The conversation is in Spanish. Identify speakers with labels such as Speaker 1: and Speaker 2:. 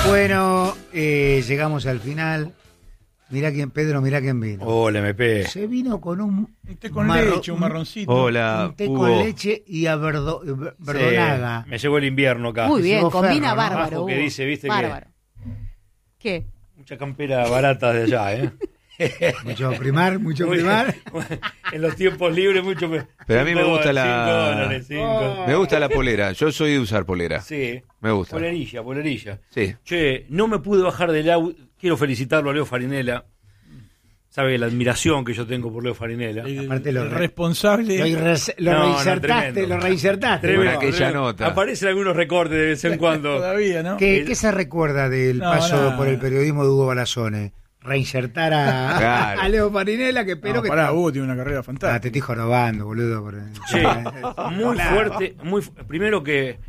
Speaker 1: Bueno, llegamos al final. Mirá quién, Pedro, mirá quién vino.
Speaker 2: Hola, MP.
Speaker 1: Se vino con un
Speaker 3: té con leche, un marroncito.
Speaker 4: Hola,
Speaker 1: un té
Speaker 4: Hugo.
Speaker 1: con leche y a verdonaga.
Speaker 2: Sí, me llegó el invierno acá.
Speaker 5: Muy bien,
Speaker 1: Llegó
Speaker 5: combina
Speaker 1: Ferro, ¿no?
Speaker 5: bárbaro.
Speaker 2: Abajo que
Speaker 5: Hugo.
Speaker 2: dice, viste,
Speaker 5: bárbaro. ¿Qué?
Speaker 2: Mucha campera barata de allá, ¿eh?
Speaker 1: Mucho primar.
Speaker 2: En los tiempos libres, mucho.
Speaker 4: Pero a mí me gusta
Speaker 2: $5, $5.
Speaker 4: Me gusta la polera. Yo soy de usar polera.
Speaker 2: Sí.
Speaker 4: Me gusta.
Speaker 2: Polerilla.
Speaker 4: Sí.
Speaker 2: Che, no me pude bajar del auto. Quiero felicitarlo a Leo Farinella. Sabe la admiración que yo tengo por Leo Farinella.
Speaker 1: Aparte
Speaker 3: El responsable.
Speaker 1: Lo reinsertaste.
Speaker 4: Tremendo. Aquella nota.
Speaker 2: Aparecen algunos recortes de vez en cuando.
Speaker 3: Todavía, ¿no?
Speaker 1: ¿Qué se recuerda del paso por el periodismo de Hugo Balazone? Reinsertar
Speaker 4: Claro.
Speaker 1: a Leo Farinella, que espero
Speaker 3: No,
Speaker 1: que...
Speaker 3: pará, Hugo tiene una carrera
Speaker 1: te
Speaker 3: fantástica.
Speaker 1: estoy jorobando, boludo.
Speaker 2: Che, muy fuerte. Primero que